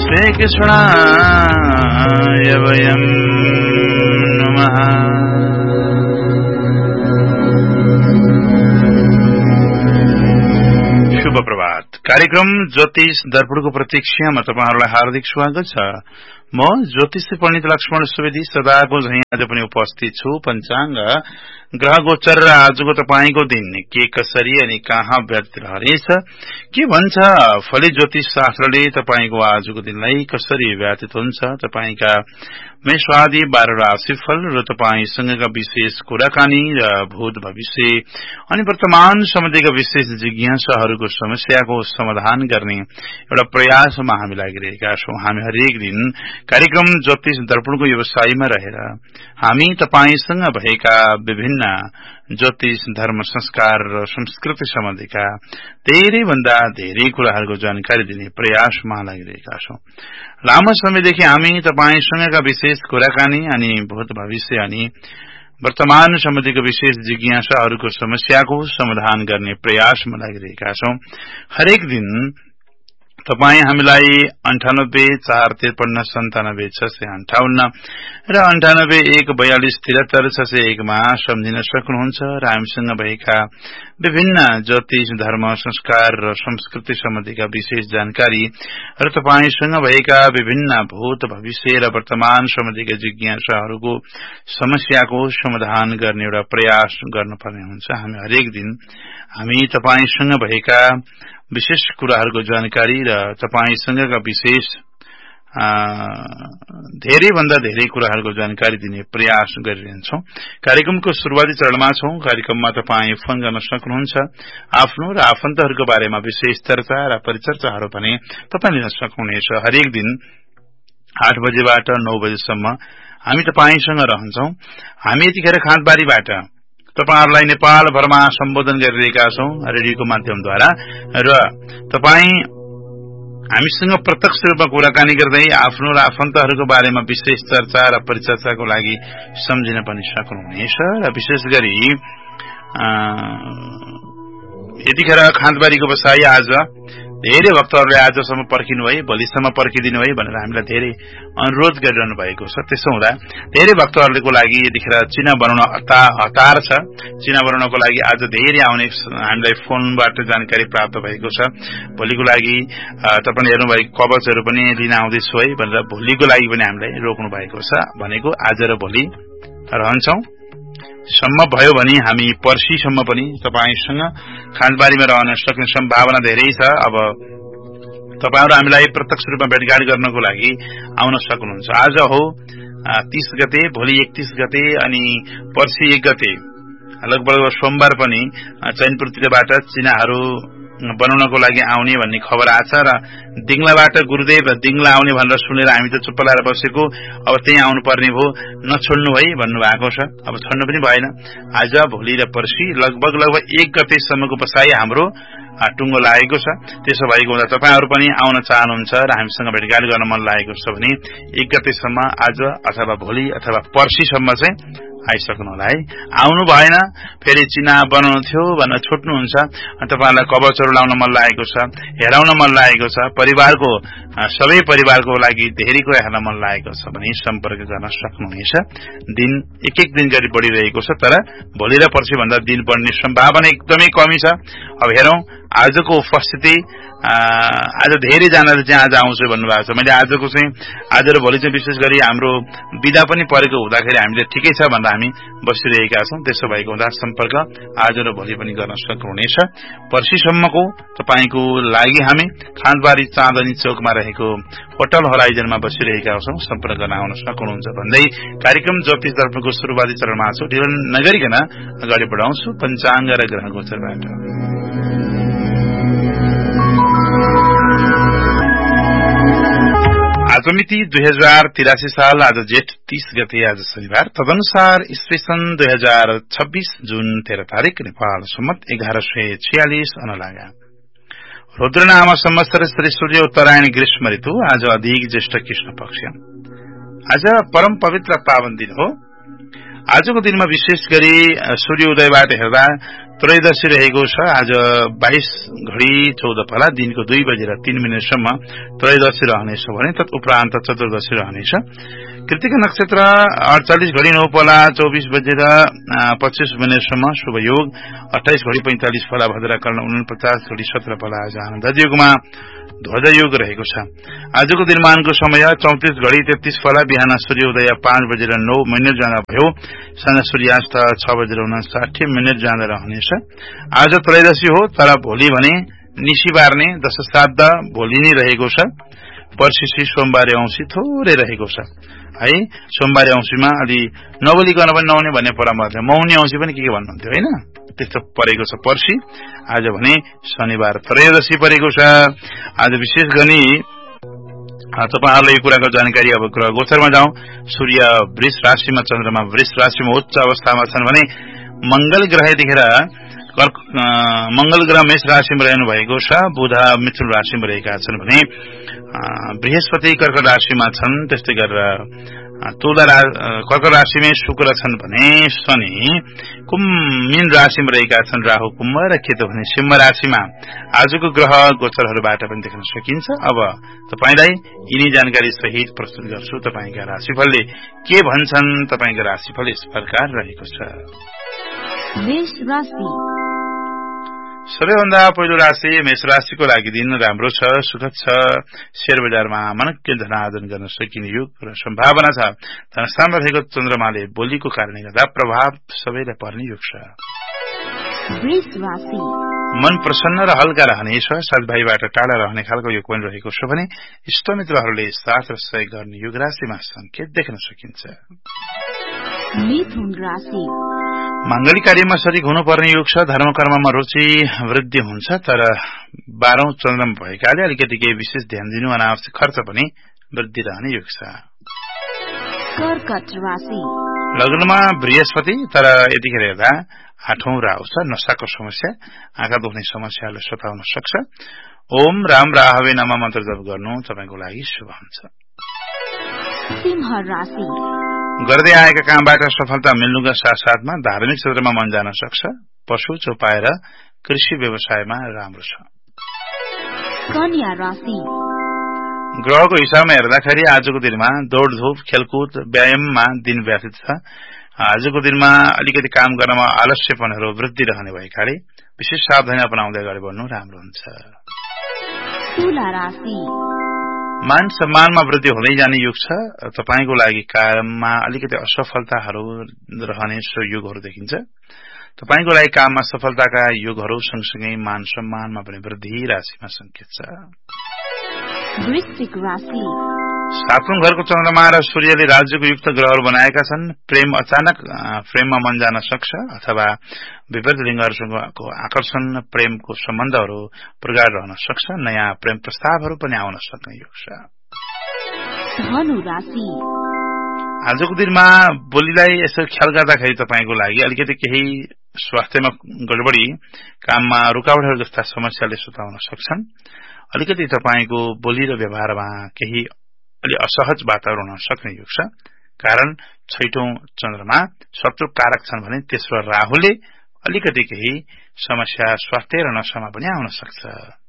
श्रीकृष्णाय वयं नमः। शुभ प्रभात। कार्यक्रम ज्योतिष दर्पणको प्रतीक्षामा तपाईहरुलाई हार्दिक स्वागत छ। म ज्योतिष पण्डित लक्ष्मण सुवेदी सदाको झैं आज पनि उपस्थित छु। पञ्चाङ्ग ग्रह गोचर र आजको तपाईको दिन के कसरी अनि कहाँ व्यतीत रहनेछ के भन्छ फलित ज्योतिष शास्त्रले तपाईको आजको दिनलाई कसरी व्यतीत हुन्छ, तपाईका मेषवादी 12 राशिफल र तपाईसँगका विशेष कुराकानी र भूत भविष्य अनि वर्तमान सम्बन्धीका विशेष जिज्ञासाहरूको समस्याको समाधान गर्ने एउटा प्रयासमा हामी लागिरहेका छौं। हामी हरेक दिन कार्यक्रम ज्योतिष दर्पणको व्यवसायमा रहेर हामी तपाईसँग भएका विभिन्न ज्योतिष धर्म संस्कार र संस्कृति सम्बन्धीका धेरै भन्दा धेरै कुराहरूको जानकारी दिने प्रयासमा लागिरहेका छौं। लामो समयदेखि हामी तपाईसँगका विशेष कुराकानी अनि भूत भविष्य अनि वर्तमान सम्बन्धीको विशेष जिज्ञासाहरूको समस्याको समाधान गर्ने प्रयासमा लागिरहेका छौं। हरेक दिन तपाई हामीलाई 9845397658 र 9814234671 मा सम्झिन सक्नुहुन्छ र हामीसँग भएका विभिन्न ज्योतिष धर्म संस्कार र संस्कृति सम्बन्धीका विशेष जानकारी र तपाईसँग भएका विभिन्न भूत भविष्य र वर्तमान सम्बन्धीका जिज्ञासाहरूको समस्याको समाधान गर्ने एउटा प्रयास गर्नुपर्ने हुन्छ। हामी हरेक दिन हामी तपाईसँग भएका विशेष कुराहरूको जानकारी र तपाईसँगका विशेष धेरै भन्दा धेरै कुराहरूको जानकारी दिने प्रयास गरिरहन्छौं। कार्यक्रमको सुरुवाती चरणमा छौं। कार्यक्रममा तपाई फोन गर्न सक्नुहुन्छ। आफ्नो र आफन्तहरूको बारेमा विशेष चर्चा र परिचर्चाहरू पनि तपाई लिन सक्नुहुनेछ। हरेक दिन 8 बजेबाट 9 बजेसम्म हामी तपाईसँग रहन्छौं। हामी यतिखेर खाँदबारीबाट तपाईहरुलाई नेपाल भरमा सम्बोधन गरिरहेका छौं रेडियोको माध्यमद्वारा र तपाई हामीसँग प्रत्यक्ष रूपमा कुराकानी गर्दै आफ्नो र आफन्तहरूको बारेमा विशेष चर्चा र परिचर्चाको लागि सम्झिन पनि सक्नुहुनेछ। र विशेष गरी यतिखेर खाँदबारीको बसाई आज धेरै भक्तहरूले आजसम्म पर्खिनु है, भोलिसम्म पर्खिदिनु है भनेर हामीलाई धेरै अनुरोध गरिरहनु भएको छ। त्यसो हुँदा धेरै भक्तहरूको लागि यतिखेर चिना बनाउन हतार छ। चिना बनाउनको लागि आज धेरै आउने हामीलाई फोनबाट जानकारी प्राप्त भएको छ। भोलिको लागि तपाईले हेर्नुभएको कवचहरू पनि लिन आउँदैछु है भनेर भोलिको लागि पनि हामीलाई रोक्नु भएको छ। भनेको आज र भोलि रहन्छौं। सम्म भयो भने हामी पर्सिसम्म पनि तपाईसँग खाँदबारीमा रहन सक्ने सम्भावना धेरै छ। अब तपाईहरु हामीलाई प्रत्यक्ष रूपमा भेटघाट गर्नको लागि आउन सक्नुहुन्छ। आज हो 30 गते, भोलि 31 गते अनि पर्सि 1 गते लगभग सोमबार पनि चैनपुरतिरबाट चिनाहरू बनाउनको लागि आउने भन्ने खबर आछ र दिङलाबाट गुरुदेव दिङला आउने भनेर सुनेर हामी त चुप्प लाएर बसेको। अब त्यही आउनु पर्ने भो, नछोड्नु है भन्नुभएको छ। अब छोड्नु पनि भएन। आज भोलि र पर्सि लगभग 1 गतेसम्मको बसाई हाम्रो टुङ्गो लागेको छ। त्यसो भएको हुँदा तपाईहरु पनि आउन चाहनुहुन्छ र हामीसँग भेटघाट गर्न मन लागेको छ भने 1 गतेसम्म आज अथवा भोलि अथवा पर्सिसम्म चाहिँ आइसक्नु होला है। आउनु भएन, फेरि चिना बनाउनु थियो भन्न छोड्नुहुन्छ, तपाईहरुलाई कवचहरू लाउन मन लागेको छ, हेराउन मन लागेको छ, परिवारको सबै परिवारको लागि धेरै कुरा हेर्न मन लागेको छ भने सम्पर्क गर्न सक्नुहुनेछ। दिन एक दिन गरी बढिरहेको छ, तर भोलि र पर्सि भन्दा दिन बढ्ने सम्भावना एकदमै कमी छ। अब हेरौं आजको उपस्थिति। आज धेरै जनाले चाहिँ आज आउँछु भन्नुभएको छ। मैले आजको चाहिँ आज र भोलि चाहिँ विशेष गरी हाम्रो बिदा पनि परेको हुँदाखेरि हामीले ठिकै छ भनेर हामी बसिरहेका छौं। त्यसो भएको हुँदा सम्पर्क आज र भोलि पनि गर्न सक्नुहुनेछ। पर्सिसम्मको तपाईको लागि हामी खाँदबारी चाँदनी चौकमा रहेको होटल होराइजनमा बसिरहेका छौं। सम्पर्क गर्न आउन सक्नुहुन्छ भन्दै कार्यक्रम ज्योतिष दर्पणको सुरुवाती चरणमा छु। ढिलो नगरिकन अगाडि बढाउँछु पञ्चाङ्ग र ग्रह गोचरबाट। आज मिति 2083 साल, आज जेठ 30 गते, आज शनिबार। तदनुसार ईस्वी सन् 2026 जुन 13 तारिक, नेपाल सम्मत 1146 अनुलागा। रुद्रनाम संवत्सर श्री सूर्य उत्तरायण ग्रीष्म ऋतु। आज अधिक ज्येष्ठ कृष्ण पक्ष। आज परम पवित्र पावन दिन हो। आजको दिनमा विशेष गरी सूर्योदयबाट हेर्दा त्रयोदशी रहेको छ। आज 22 घडी 14 फला दिनको 2 बजेर 3 मिनेटसम्म त्रयोदशी रहनेछ भने तदुपरान्त चतुर्दशी रहनेछ। कृतिका नक्षत्र 48 घडी 9 फला 24 बजेर 25 मिनेटसम्म शुभ योग, 28 घडी 45 फला भद्रकर्ण, 49 घडी 17 फला आज आनन्द योगमा ध्वज योग रहेको छ। आजको दिनमानको समय 34 घडी 33 फला बिहान सूर्योदय 5 बजेर 9 मिनेट जाँदा भयो, साँझ सूर्यास्त 6 बजेर 59 मिनेट जाँदा रहनेछ। आज त्रयोदशी हो, तर भोलि भने निशी बार्ने दशश्राद्ध भोलि नै रहेको छ। पर्सि सोमबारे औँसी थोरै रहेको छ है। सोमबारे औँसीमा अलि नबोलिकन पनि नहुने भन्ने परम्परा छ। मौनी औँसी पनि के भन्नुहुन्थ्यो हैन, त्यस्तो परेको छ पर्सि। आज भने शनिबार त्रयोदशी परेको छ। आज विशेष गरी तपाईहरुलाई यो कुराको जानकारी अब ग्रह गोचरमा जाउँ। सूर्य वृष राशिमा, चन्द्रमा वृष राशिमा उच्च अवस्थामा छन् भने मंगल ग्रह यतिखेर मंगल ग्रह मेष राशिमा रहनु भएको छ। बुध मिथुन राशिमा रहेका छन् भने बृहस्पति कर्कट राशिमा छन्। त्यस्तै गरेर कर्कट राशिमै शुक्र छन् भने शनि मीन राशिमा रहेका छन्। राहु कुम्भ र केतु भने सिंह राशिमा आजको ग्रह गोचरहरूबाट पनि देख्न सकिन्छ। अब तपाईलाई यिनी जानकारी सहित प्रस्तुत गर्छु। तपाईका राशिफलले के भन्छन्। तपाईको राशिफल यस प्रकार रहेको छ। मेष राशि। सबैभन्दा पहिलो राशि मेष राशिको लागि दिन राम्रो छ, सुखद छ। शेयर बजारमा मनक्य धनार्जन गर्न सकिने योग र सम्भावना छ। धनस्थानमा रहेको चन्द्रमाले बोलीको कारणले गर्दा प्रभाव सबैलाई पर्ने योग छ। वृष राशि। मन प्रसन्न र हल्का रहनेछ। साथीभाइबाट टाढा रहने खालको योग पनि रहेको छ भने इष्टमित्रहरूले साथ र सहयोग गर्ने योग राशिमा संकेत देख्न सकिन्छ। मिथुन राशि। मांगलिक कार्यमा सरिक हुनुपर्ने योग छ। धर्म कर्ममा रुचि वृद्धि हुन्छ, तर 12औं चन्द्रमा भएकाले अलिकति केही विशेष ध्यान दिनु, अनावश्यक खर्च पनि वृद्धि रहने योग छ। कर्कट राशि। लग्नमा बृहस्पति, तर यतिखेर हेर्दा 8औं राहु छ। नशाको समस्या, आँखा दुख्ने समस्याले सताउन सक्छ। ओम राम राहवे नमः मन्त्र जप गर्नु तपाईको लागि शुभ हुन्छ। सिंह राशि। गर्दै आएका कामबाट सफलता मिल्नुका साथसाथमा धार्मिक क्षेत्रमा मन जान सक्छ। पशु चौपाएर कृषि व्यवसायमा राम्रो छ। कन्या राशि। ग्रहको हिसाबमा हेर्दाखेरि आजको दिनमा दौडधूप, खेलकुद, व्यायाममा दिन व्यतीत छ। आजको दिनमा अलिकति काम गर्नमा आलस्यपनहरू वृद्धि रहने भएकाले विशेष सावधानी अपनाउँदै अगाडि बढ्नु राम्रो हुन्छ। तुला राशि। मान सम्मानमा वृद्धि हुँदै जाने योग छ। तपाईको लागि काममा अलिकति असफलताहरू रहने योगहरू देखिन्छ। तपाईको लागि काममा सफलताका योगहरू सँगसँगै मान सम्मानमा पनि वृद्धि राशिमा संकेत छ। वृश्चिक राशि। 7औं घरको चन्द्रमा र सूर्यले राज्यको युक्त ग्रहहरू बनाएका छन्। प्रेम अचानक प्रेममा मन जान सक्छ अथवा विपरीत लिङ्गहरूको आकर्षण, प्रेमको सम्बन्धहरू प्रगाढ रहन सक्छ। नयाँ प्रेम प्रस्तावहरू पनि आउन सक्ने योग छ। धनु राशि। आजको दिनमा बोलीलाई यसो ख्याल गर्दाखेरि तपाईको लागि अलिकति केही स्वास्थ्यमा गडबडी, काममा रुकावटहरू जस्ता समस्याले सताउन सक्छन्। अलिकति तपाईको बोली र व्यवहारमा केही अलि असहज वातावरण हुन सक्ने योग छ। कारण 6औं चन्द्रमा शत्रु कारक छन् भने तेस्रो राहुले अलिकति केही समस्या स्वास्थ्य र नशामा पनि आउन सक्छ।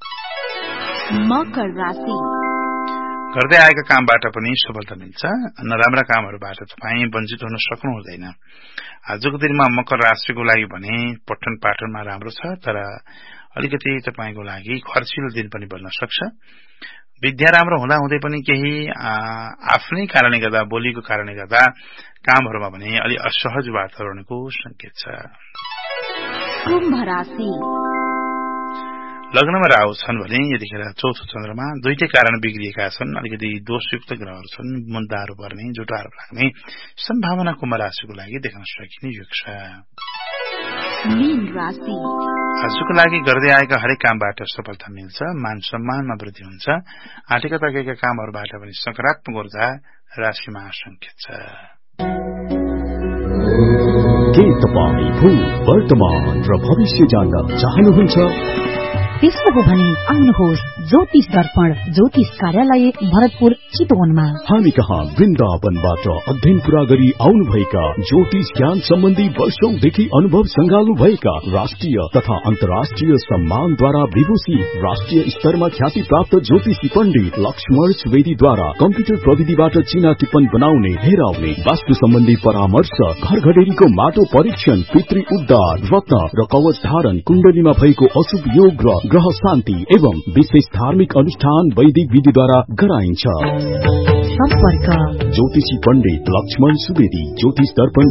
मकर राशि। गर्दै आएका कामबाट पनि सफलता मिल्छ। नराम्रा कामहरूबाट तपाई वञ्चित हुन सक्नु हुँदैन। आजको दिनमा मकर राशिको लागि भने पठन पाठनमा राम्रो छ, तर अलिकति तपाईको लागि खर्चिलो दिन पनि बन्न सक्छ। विद्या राम्रो हुँदा हुँदै पनि केही आफ्नै कारणले गर्दा, बोलीको कारणले गर्दा कामहरूमा पनि अलि असहज वातावरणको संकेत छ। कुम्भ राशि। लग्नमा राहु छन् भने यतिखेर 4औं चन्द्रमा दुईटै कारण बिग्रिएका छन्। अलिकति दोषयुक्त ग्रहहरू छन्। मुद्दाहरू पर्ने, जुटाहरू लाग्ने सम्भावना कुम्भ राशिको लागि देख्न सकिने योग छ। मीन राशि। आजको लागि गर्दै आएका हरेक कामबाट सफलता मिल्छ। मान सम्मानमा वृद्धि हुन्छ। आँटेका पाकेका कामहरूबाट पनि सकारात्मक ऊर्जा राशिमा संकेत छ। के तपाईँ भूत, वर्तमान र भविष्य जान्न चाहनुहुन्छ? त्यसो हो भने आउनुहोस् ज्योतिष दर्पण ज्योतिष कार्यालय भरतपुर चितवनमा। हामी कहाँ वृन्दावनबाट अध्ययन पूरा गरी आउनुभएका ज्योतिष ज्ञान सम्बन्धी वर्षौंदेखि अनुभव संगाल्नु भएका राष्ट्रिय तथा अन्तर्राष्ट्रिय सम्मानद्वारा विभूषित राष्ट्रिय स्तरमा ख्याति प्राप्त ज्योतिषी पण्डित लक्ष्मण सुवेदीद्वारा कम्प्युटर प्रविधिबाट चिना टिप्पण बनाउने, हेराउने, वास्तु सम्बन्धी परामर्श, घर घडेरीको माटो परीक्षण, पितृ उद्धार, रत्न र कवच धारण, कुण्डलीमा भएको अशुभ योग र ग्रह शान्ति एवं विशेष धार्मिक अनुष्ठान वैदिक विधिद्वारा गराइन्छ। सम्पर्क ज्योतिषी पण्डित लक्ष्मण सुवेदी, ज्योतिष दर्पण